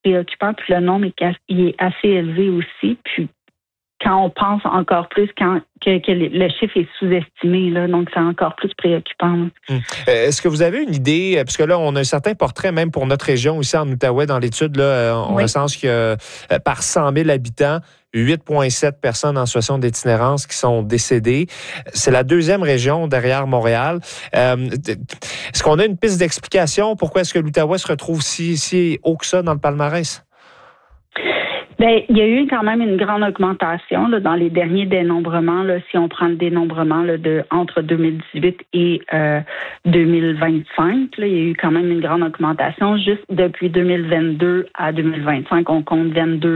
préoccupant, puis le nombre il est assez élevé aussi. Puis quand on pense encore plus que le chiffre est sous-estimé, là, donc c'est encore plus préoccupant. Est-ce que vous avez une idée, parce que là, on a un certain portrait même pour notre région ici en Outaouais, dans l'étude, là, on recense que par 100 000 habitants, 8,7 personnes en situation d'itinérance qui sont décédées. C'est la deuxième région derrière Montréal. Est-ce qu'on a une piste d'explication? Pourquoi est-ce que l'Outaouais se retrouve si haut que ça dans le palmarès? Bien, il y a eu quand même une grande augmentation là, dans les derniers dénombrements. Là, si on prend le dénombrement là, entre 2018 et 2025, là, il y a eu quand même une grande augmentation. Juste depuis 2022 à 2025, on compte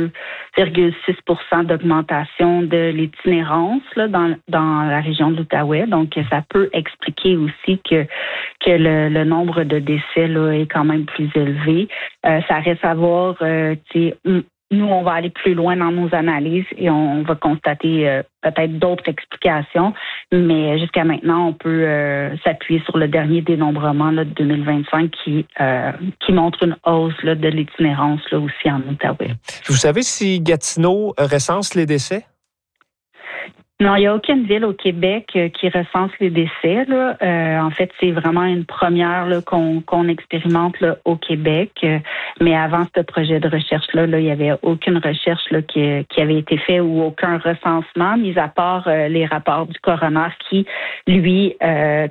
22,6% d'augmentation de l'itinérance là, dans la région de l'Outaouais. Donc, ça peut expliquer aussi que le nombre de décès là, est quand même plus élevé. Ça reste à voir, nous, on va aller plus loin dans nos analyses et on va constater peut-être d'autres explications, mais jusqu'à maintenant, on peut s'appuyer sur le dernier dénombrement là, de 2025 qui montre une hausse là, de l'itinérance là, aussi en Outaouais. Vous savez si Gatineau recense les décès? Non, il n'y a aucune ville au Québec qui recense les décès. Là. En fait, c'est vraiment une première là, qu'on expérimente là, au Québec. Mais avant ce projet de recherche-là, il n'y avait aucune recherche là, qui avait été faite ou aucun recensement, mis à part les rapports du coroner qui, lui, a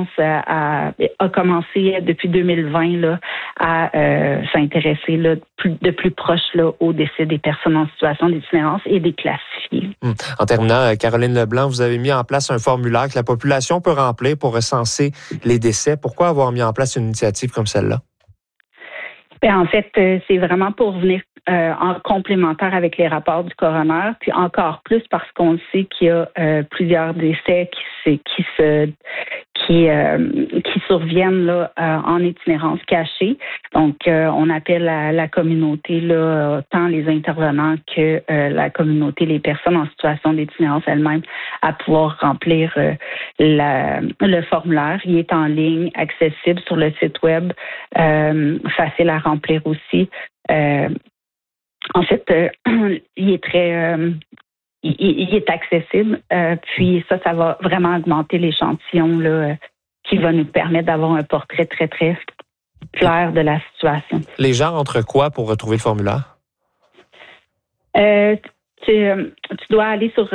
commencé depuis 2020 là, à s'intéresser là, de plus proche là, au décès des personnes en situation d'itinérance et des classifier. En terminant, Caroline Leblanc, vous avez mis en place un formulaire que la population peut remplir pour recenser les décès. Pourquoi avoir mis en place une initiative comme celle-là? Bien, en fait, c'est vraiment pour venir en complémentaire avec les rapports du coroner, puis encore plus parce qu'on sait qu'il y a plusieurs décès qui surviennent là, en itinérance cachée. Donc, on appelle la communauté, là, tant les intervenants que la communauté, les personnes en situation d'itinérance elles-mêmes, à pouvoir remplir le formulaire. Il est en ligne, accessible sur le site web, facile à remplir aussi. En fait, il est très... Il est accessible, puis ça va vraiment augmenter l'échantillon là, qui va nous permettre d'avoir un portrait très, très clair de la situation. Les gens entrent quoi pour retrouver le formulaire? Tu dois aller sur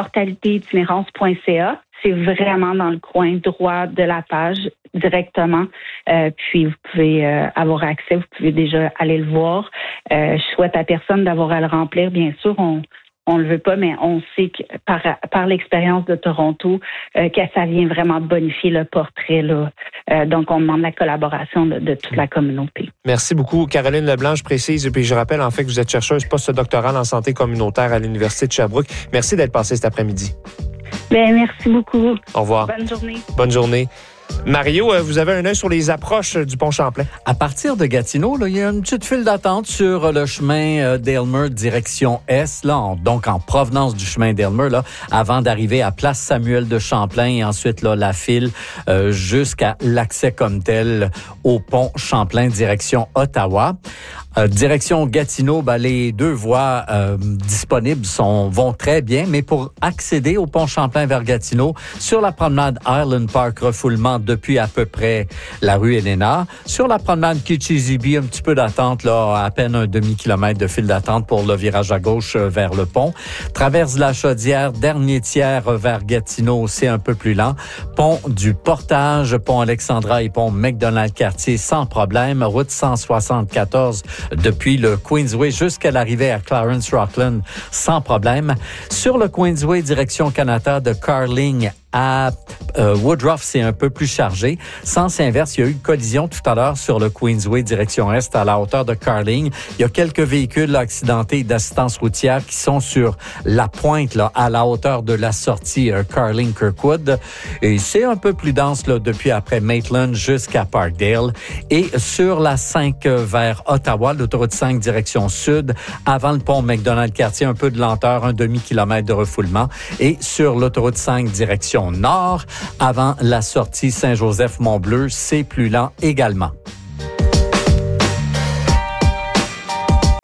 mortalitéitinérance.ca. C'est vraiment dans le coin droit de la page directement. Puis vous pouvez avoir accès, vous pouvez déjà aller le voir. Je souhaite à personne d'avoir à le remplir. Bien sûr, on le veut pas, mais on sait que par l'expérience de Toronto, que ça vient vraiment bonifier le portrait. Là. Donc, on demande la collaboration de toute la communauté. Merci beaucoup, Caroline Leblanc. Je précise, et puis je rappelle en fait que vous êtes chercheuse post-doctorale en santé communautaire à l'Université de Sherbrooke. Merci d'être passée cet après-midi. Bien, merci beaucoup. Au revoir. Bonne journée. Bonne journée. Mario, vous avez un œil sur les approches du pont Champlain. À partir de Gatineau, là, il y a une petite file d'attente sur le chemin d'Aylmer direction Est, là, donc en provenance du chemin d'Aylmer, là, avant d'arriver à Place Samuel de Champlain et ensuite là, la file jusqu'à l'accès comme tel au pont Champlain direction Ottawa. Direction Gatineau, les deux voies disponibles vont très bien, mais pour accéder au pont Champlain vers Gatineau, sur la promenade Highland Park, refoulement depuis à peu près la rue Elena. Sur la promenade Kitchizibi, un petit peu d'attente, là, à peine un demi-kilomètre de file d'attente pour le virage à gauche vers le pont. Traverse de la Chaudière, dernier tiers vers Gatineau, c'est un peu plus lent. Pont du Portage, pont Alexandra et pont McDonald-Cartier, sans problème. Route 174 depuis le Queensway jusqu'à l'arrivée à Clarence-Rockland, sans problème. Sur le Queensway, direction Canada de Carling à Woodruff, c'est un peu plus chargé. Sens inverse, il y a eu une collision tout à l'heure sur le Queensway, direction Est, à la hauteur de Carling. Il y a quelques véhicules accidentés d'assistance routière qui sont sur la pointe, là, à la hauteur de la sortie Carling-Kirkwood. Et c'est un peu plus dense là, depuis après Maitland jusqu'à Parkdale. Et sur la 5 vers Ottawa, l'autoroute 5 direction Sud, avant le pont McDonald-Cartier, un peu de lenteur, un demi-kilomètre de refoulement. Et sur l'autoroute 5 direction Nord, avant la sortie Saint-Joseph-Mont-Bleu, c'est plus lent également.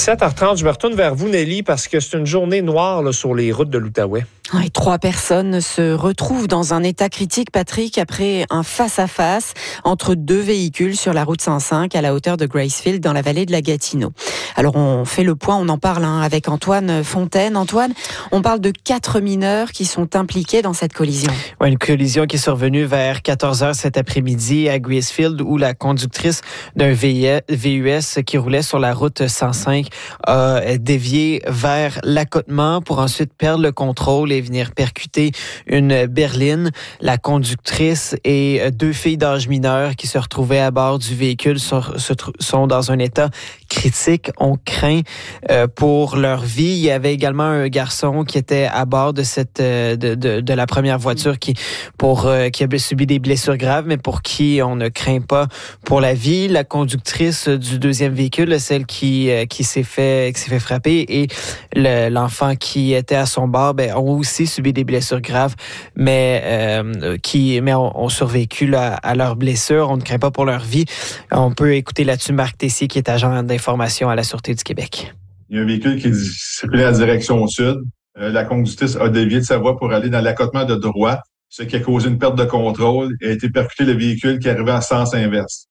7h30, je me retourne vers vous, Nelly, parce que c'est une journée noire là, sur les routes de l'Outaouais. Et 3 personnes se retrouvent dans un état critique, Patrick, après un face-à-face entre 2 véhicules sur la route 105 à la hauteur de Gracefield dans la vallée de la Gatineau. Alors on fait le point, on en parle avec Antoine Fontaine. Antoine, on parle de 4 mineurs qui sont impliqués dans cette collision. Oui, une collision qui est survenue vers 14h cet après-midi à Gracefield où la conductrice d'un VUS qui roulait sur la route 105 a dévié vers l'accotement pour ensuite perdre le contrôle et venir percuter une berline. La conductrice et 2 filles d'âge mineur qui se retrouvaient à bord du véhicule sont dans un état critique. On craint pour leur vie. Il y avait également un garçon qui était à bord de de la première voiture qui a subi des blessures graves, mais pour qui on ne craint pas pour la vie. La conductrice du deuxième véhicule, celle qui s'est fait frapper, et l'enfant qui était à son bord, ont aussi subi des blessures graves, mais ont survécu là, à leurs blessures. On ne craint pas pour leur vie. On peut écouter là-dessus Marc Tessier, qui est agent d'information à la Sûreté du Québec. Il y a un véhicule qui circulait en direction sud. La conductrice a dévié de sa voie pour aller dans l'accotement de droite, ce qui a causé une perte de contrôle et a été percuté le véhicule qui arrivait en sens inverse.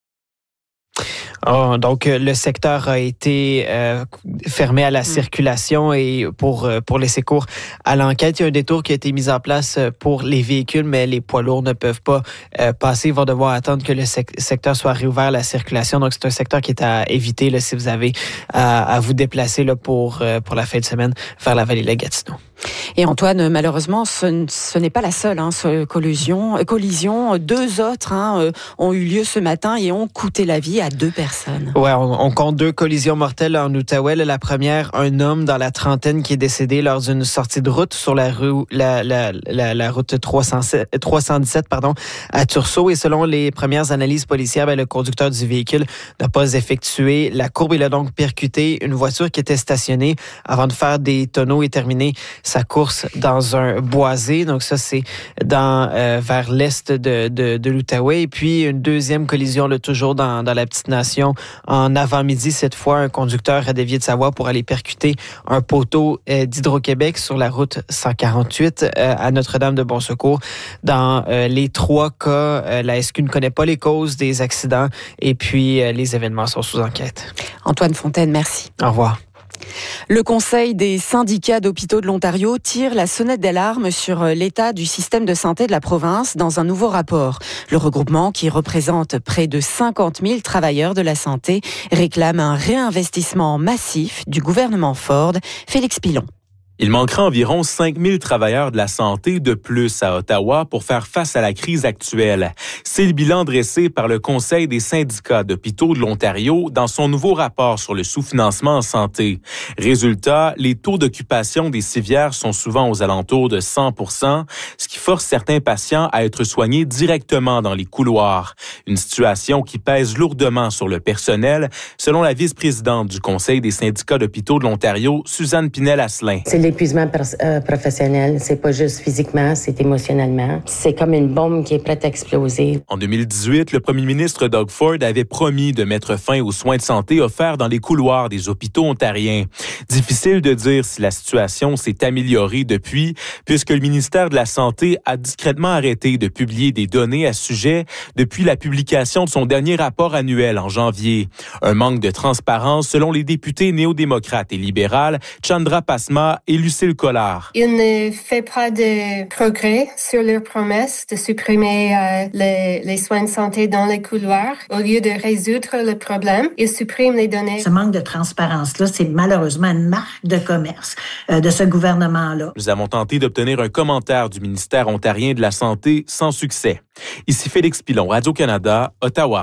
Donc, le secteur a été fermé à la circulation et pour laisser cours à l'enquête. Il y a un détour qui a été mis en place pour les véhicules, mais les poids lourds ne peuvent pas passer. Ils vont devoir attendre que le secteur soit réouvert à la circulation. Donc, c'est un secteur qui est à éviter là, si vous avez à vous déplacer là, pour la fin de semaine vers la vallée de la Gatineau. Et Antoine, malheureusement, ce n'est pas la seule collision. 2 autres ont eu lieu ce matin et ont coûté la vie à 2 personnes. Ouais, on compte 2 collisions mortelles en Outaouais. La première, un homme dans la trentaine qui est décédé lors d'une sortie de route sur la route 317 à Tursault. Et selon les premières analyses policières, le conducteur du véhicule n'a pas effectué la courbe. Il a donc percuté une voiture qui était stationnée avant de faire des tonneaux et terminer sa course dans un boisé. Donc ça, c'est vers l'est de l'Outaouais. Et puis, une deuxième collision, toujours dans la petite nation, en avant-midi. Cette fois, un conducteur a dévié de sa voie pour aller percuter un poteau d'Hydro-Québec sur la route 148 à Notre-Dame-de-Bon-Secours. Dans les 3 cas, la SQ ne connaît pas les causes des accidents et puis les événements sont sous enquête. Antoine Fontaine, merci. Au revoir. Le Conseil des syndicats d'hôpitaux de l'Ontario tire la sonnette d'alarme sur l'état du système de santé de la province dans un nouveau rapport. Le regroupement, qui représente près de 50 000 travailleurs de la santé, réclame un réinvestissement massif du gouvernement Ford. Félix Pilon. Il manquera environ 5 000 travailleurs de la santé de plus à Ottawa pour faire face à la crise actuelle. C'est le bilan dressé par le Conseil des syndicats d'hôpitaux de l'Ontario dans son nouveau rapport sur le sous-financement en santé. Résultat, les taux d'occupation des civières sont souvent aux alentours de 100 %, ce qui force certains patients à être soignés directement dans les couloirs. Une situation qui pèse lourdement sur le personnel, selon la vice-présidente du Conseil des syndicats d'hôpitaux de l'Ontario, Suzanne Pinel-Asselin. L'épuisement professionnel, c'est pas juste physiquement, c'est émotionnellement. C'est comme une bombe qui est prête à exploser. En 2018, le premier ministre Doug Ford avait promis de mettre fin aux soins de santé offerts dans les couloirs des hôpitaux ontariens. Difficile de dire si la situation s'est améliorée depuis, puisque le ministère de la Santé a discrètement arrêté de publier des données à ce sujet depuis la publication de son dernier rapport annuel en janvier. Un manque de transparence selon les députés néo-démocrates et libérales Chandra Pasma et Lucille Collard. Il ne fait pas de progrès sur leur promesse de supprimer les soins de santé dans les couloirs. Au lieu de résoudre le problème, il supprime les données. Ce manque de transparence-là, c'est malheureusement une marque de commerce de ce gouvernement-là. Nous avons tenté d'obtenir un commentaire du ministère ontarien de la Santé sans succès. Ici Félix Pilon, Radio-Canada, Ottawa.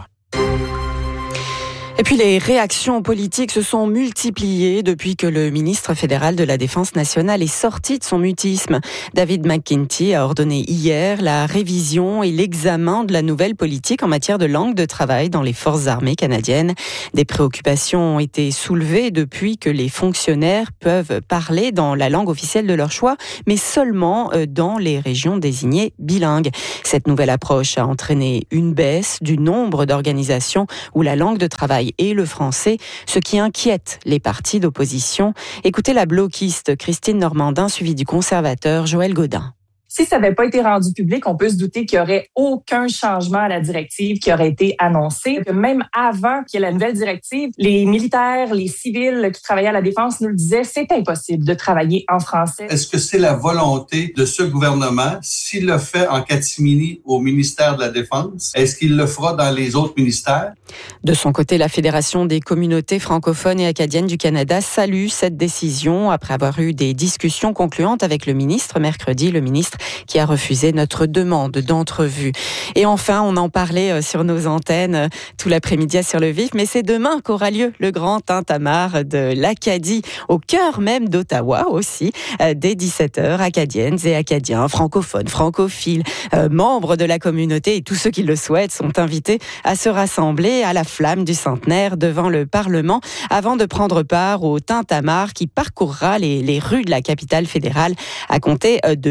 Et puis les réactions politiques se sont multipliées depuis que le ministre fédéral de la Défense nationale est sorti de son mutisme. David McGuinty a ordonné hier la révision et l'examen de la nouvelle politique en matière de langue de travail dans les forces armées canadiennes. Des préoccupations ont été soulevées depuis que les fonctionnaires peuvent parler dans la langue officielle de leur choix, mais seulement dans les régions désignées bilingues. Cette nouvelle approche a entraîné une baisse du nombre d'organisations où la langue de travail travail et le français, ce qui inquiète les partis d'opposition. Écoutez la bloquiste Christine Normandin, suivie du conservateur Joël Gaudin. Si ça n'avait pas été rendu public, on peut se douter qu'il n'y aurait aucun changement à la directive qui aurait été annoncé. Même avant qu'il y ait la nouvelle directive, les militaires, les civils qui travaillaient à la défense nous le disaient, c'est impossible de travailler en français. Est-ce que c'est la volonté de ce gouvernement, s'il le fait en catimini au ministère de la Défense, est-ce qu'il le fera dans les autres ministères? De son côté, la Fédération des communautés francophones et acadiennes du Canada salue cette décision après avoir eu des discussions concluantes avec le ministre mercredi, le ministre qui a refusé notre demande d'entrevue. Et enfin, on en parlait sur nos antennes tout l'après-midi à Sur le Vif, mais c'est demain qu'aura lieu le grand tintamarre de l'Acadie, au cœur même d'Ottawa aussi, dès 17h, acadiennes et acadiens, francophones, francophiles, membres de la communauté et tous ceux qui le souhaitent sont invités à se rassembler à la flamme du centenaire devant le Parlement avant de prendre part au tintamarre qui parcourra les rues de la capitale fédérale à compter de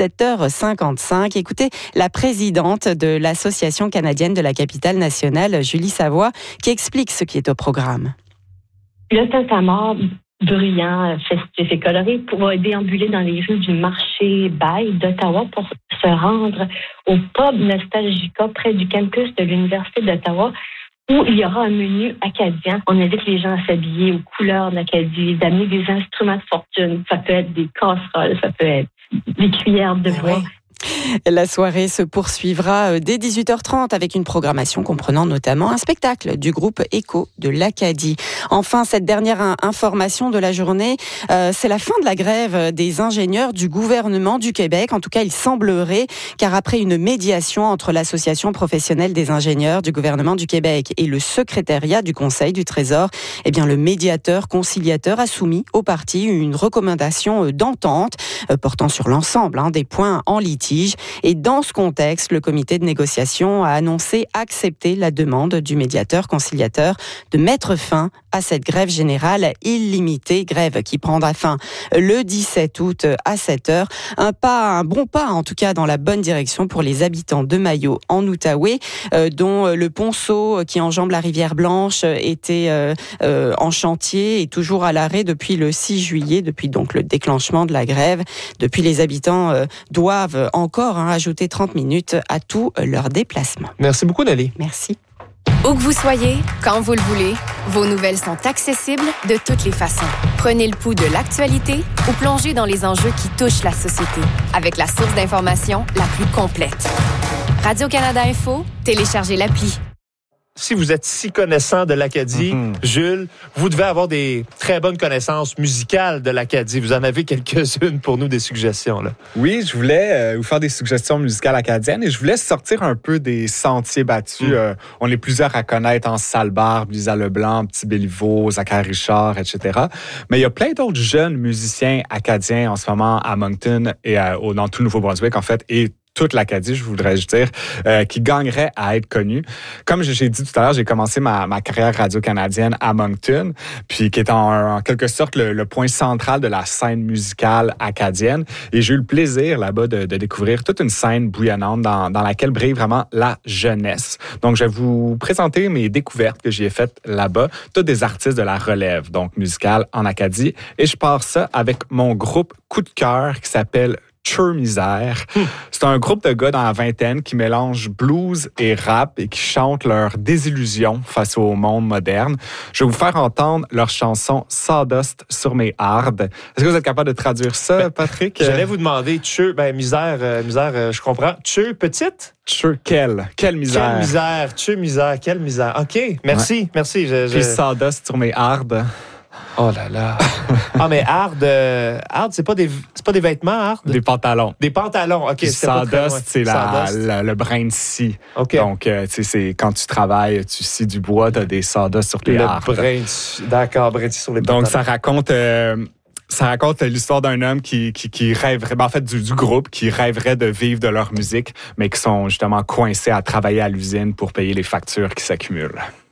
17h55. Écoutez la présidente de l'Association canadienne de la capitale nationale, Julie Savoie, qui explique ce qui est au programme. Le tintamarre bruyant, festif et coloré pourra déambuler dans les rues du marché Bail d'Ottawa pour se rendre au pub Nostalgica près du campus de l'Université d'Ottawa où il y aura un menu acadien. On invite les gens à s'habiller aux couleurs de l'Acadie, d'amener des instruments de fortune. Ça peut être des casseroles, ça peut être des cuillères de bois. La soirée se poursuivra dès 18h30 avec une programmation comprenant notamment un spectacle du groupe Écho de l'Acadie. Enfin, cette dernière information de la journée, c'est la fin de la grève des ingénieurs du gouvernement du Québec. En tout cas, il semblerait, car après une médiation entre l'Association professionnelle des ingénieurs du gouvernement du Québec et le secrétariat du Conseil du Trésor, eh bien, le médiateur conciliateur a soumis au parti une recommandation d'entente portant sur l'ensemble des points en litige. Et dans ce contexte, le comité de négociation a annoncé accepter la demande du médiateur conciliateur de mettre fin à cette grève générale illimitée, grève qui prendra fin le 17 août à 7h. Un bon pas en tout cas dans la bonne direction pour les habitants de Mayo en Outaouais, dont le ponceau qui enjambe la rivière Blanche était en chantier et toujours à l'arrêt depuis le 6 juillet, depuis donc le déclenchement de la grève. Depuis, les habitants doivent encore ajouter 30 minutes à tout leur déplacement. Merci beaucoup, Nelly. Merci. Où que vous soyez, quand vous le voulez, vos nouvelles sont accessibles de toutes les façons. Prenez le pouls de l'actualité ou plongez dans les enjeux qui touchent la société avec la source d'information la plus complète. Radio-Canada Info, téléchargez l'appli. Si vous êtes si connaissant de l'Acadie, Jules, vous devez avoir des très bonnes connaissances musicales de l'Acadie. Vous en avez quelques-unes pour nous, des suggestions, là. Oui, je voulais vous faire des suggestions musicales acadiennes et je voulais sortir un peu des sentiers battus. On est plusieurs à connaître en Salbarbe, Lisa Leblanc, Petit Béliveau, Zachary Richard, etc. Mais il y a plein d'autres jeunes musiciens acadiens en ce moment à Moncton et dans tout le Nouveau-Brunswick, en fait, et toute l'Acadie, je voudrais dire, qui gagnerait à être connue. Comme j'ai dit tout à l'heure, j'ai commencé ma carrière radio-canadienne à Moncton, puis qui est en quelque sorte le point central de la scène musicale acadienne. Et j'ai eu le plaisir là-bas de découvrir toute une scène bouillonnante dans laquelle brille vraiment la jeunesse. Donc, je vais vous présenter mes découvertes que j'ai faites là-bas, toutes des artistes de la relève, donc musicale en Acadie. Et je pars ça avec mon groupe coup de cœur qui s'appelle Tcheu Misère. C'est un groupe de gars dans la vingtaine qui mélangent blues et rap et qui chantent leur désillusion face au monde moderne. Je vais vous faire entendre leur chanson Sawdust sur mes hardes. Est-ce que vous êtes capable de traduire ça, Patrick? J'allais vous demander, Tcheu, misère, je comprends. Tcheu, petite? Tcheu, quelle misère. Quelle misère, Tcheu, misère, quelle misère. OK, merci, merci. Puis Sawdust sur mes hardes. Oh là là. Mais hard, c'est pas des vêtements, hard? Des pantalons. Des pantalons, OK. Sawdust, c'est le brin de scie. OK. Donc, c'est quand tu travailles, tu scies du bois, tu as des sawdust sur tes hardes. D'accord, brin de scie sur les pantalons. Donc, ça raconte l'histoire d'un homme qui rêverait, en fait, du groupe, qui rêverait de vivre de leur musique, mais qui sont justement coincés à travailler à l'usine pour payer les factures qui s'accumulent.